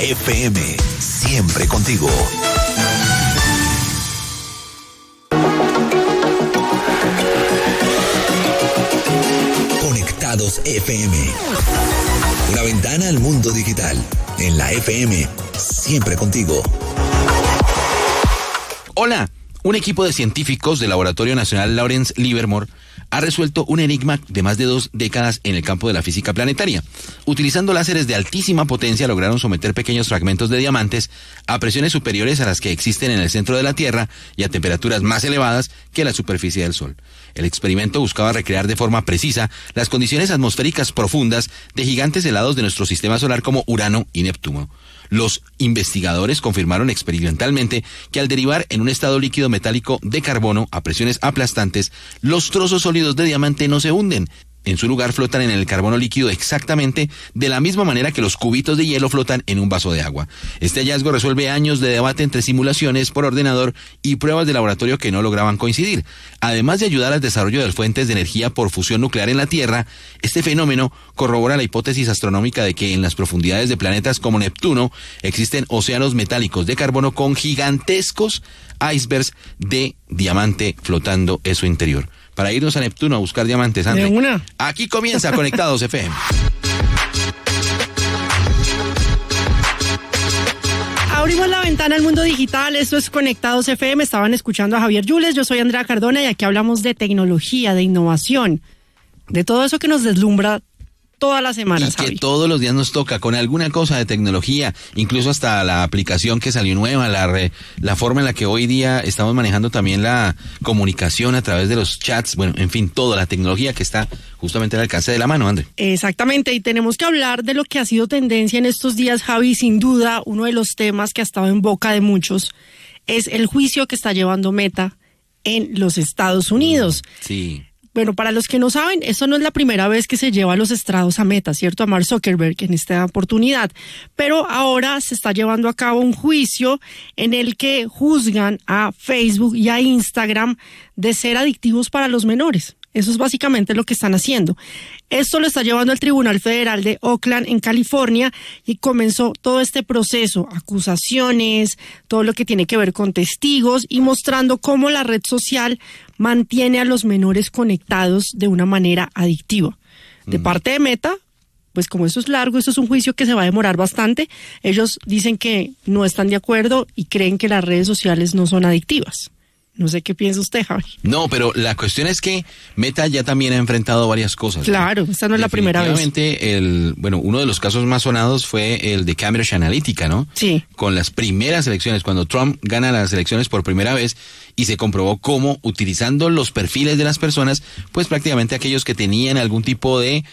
FM, siempre contigo. Conectados FM. Una ventana al mundo digital. En la FM, siempre contigo. Hola, un equipo de científicos del Laboratorio Nacional Lawrence Livermore ha resuelto un enigma de más de 2 décadas en el campo de la física planetaria. Utilizando láseres de altísima potencia lograron someter pequeños fragmentos de diamantes a presiones superiores a las que existen en el centro de la Tierra y a temperaturas más elevadas que la superficie del Sol. El experimento buscaba recrear de forma precisa las condiciones atmosféricas profundas de gigantes helados de nuestro sistema solar como Urano y Neptuno. Los investigadores confirmaron experimentalmente que al derivar en un estado líquido metálico de carbono a presiones aplastantes, los trozos sólidos de diamante no se hunden. En su lugar flotan en el carbono líquido exactamente de la misma manera que los cubitos de hielo flotan en un vaso de agua. Este hallazgo resuelve años de debate entre simulaciones por ordenador y pruebas de laboratorio que no lograban coincidir. Además de ayudar al desarrollo de fuentes de energía por fusión nuclear en la Tierra, este fenómeno corrobora la hipótesis astronómica de que en las profundidades de planetas como Neptuno existen océanos metálicos de carbono con gigantescos icebergs de diamante flotando en su interior. Para irnos a Neptuno a buscar diamantes, André. De una. Aquí comienza Conectados FM. Abrimos la ventana al mundo digital, esto es Conectados FM, estaban escuchando a Javier Yules, yo soy Andrea Cardona y aquí hablamos de tecnología, de innovación, de todo eso que nos deslumbra todas las semanas, y que Javi. Todos los días nos toca con alguna cosa de tecnología, incluso hasta la aplicación que salió nueva, la forma en la que hoy día estamos manejando también la comunicación a través de los chats, bueno, en fin, toda la tecnología que está justamente al alcance de la mano, André. Exactamente, y tenemos que hablar de lo que ha sido tendencia en estos días, Javi. Sin duda, uno de los temas que ha estado en boca de muchos es el juicio que está llevando Meta en los Estados Unidos. Sí. Bueno, para los que no saben, esto no es la primera vez que se lleva a los estrados a Meta, ¿cierto? A Mark Zuckerberg en esta oportunidad. Pero ahora se está llevando a cabo un juicio en el que juzgan a Facebook y a Instagram de ser adictivos para los menores. Eso es básicamente lo que están haciendo. Esto lo está llevando al Tribunal Federal de Oakland, en California, y comenzó todo este proceso, acusaciones, todo lo que tiene que ver con testigos y mostrando cómo la red social mantiene a los menores conectados de una manera adictiva. De parte de Meta, pues como esto es largo, esto es un juicio que se va a demorar bastante, ellos dicen que no están de acuerdo y creen que las redes sociales no son adictivas. No sé qué piensa usted, Javi. No, pero la cuestión es que Meta ya también ha enfrentado varias cosas. Claro, esta no es la primera vez. Uno de los casos más sonados fue el de Cambridge Analytica, ¿no? Sí. Con las primeras elecciones, cuando Trump gana las elecciones por primera vez y se comprobó cómo, utilizando los perfiles de las personas, pues prácticamente aquellos que tenían algún tipo de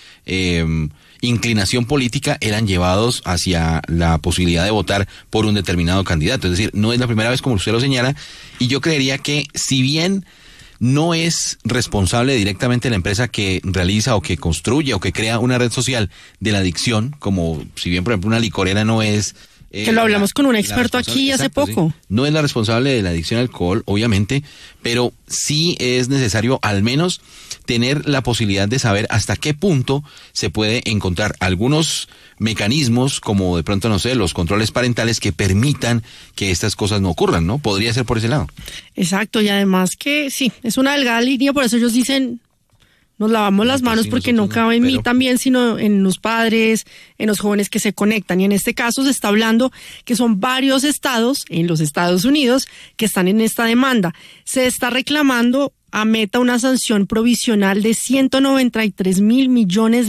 inclinación política eran llevados hacia la posibilidad de votar por un determinado candidato. Es decir, no es la primera vez como usted lo señala, y yo creería que si bien no es responsable directamente la empresa que realiza o que construye o que crea una red social de la adicción, como si bien por ejemplo una licorera no es... que lo hablamos con un experto aquí hace poco. Sí. No es la responsable de la adicción al alcohol, obviamente, pero sí es necesario al menos tener la posibilidad de saber hasta qué punto se puede encontrar algunos mecanismos, como de pronto, no sé, los controles parentales que permitan que estas cosas no ocurran, ¿no? Podría ser por ese lado. Exacto, y además que sí, es una delgada línea, por eso ellos dicen... Nos lavamos las manos porque no cabe en mí también, sino en los padres, en los jóvenes que se conectan. Y en este caso se está hablando que son varios estados en los Estados Unidos que están en esta demanda. Se está reclamando a Meta una sanción provisional de $193 mil millones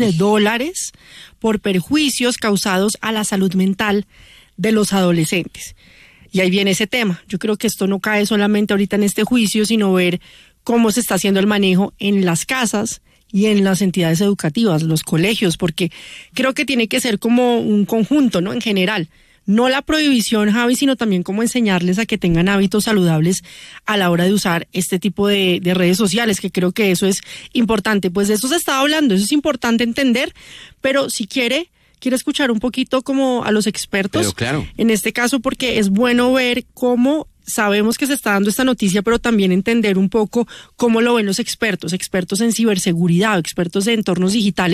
por perjuicios causados a la salud mental de los adolescentes. Y ahí viene ese tema. Yo creo que esto no cae solamente ahorita en este juicio, sino ver cómo se está haciendo el manejo en las casas y en las entidades educativas, los colegios, porque creo que tiene que ser como un conjunto, ¿no? En general, no la prohibición, Javi, sino también cómo enseñarles a que tengan hábitos saludables a la hora de usar este tipo de redes sociales, que creo que eso es importante. Pues de eso se está hablando, eso es importante entender, pero si quiere escuchar un poquito como a los expertos, pero claro, en este caso, porque es bueno ver cómo sabemos que se está dando esta noticia, pero también entender un poco cómo lo ven los expertos en ciberseguridad, expertos en entornos digitales.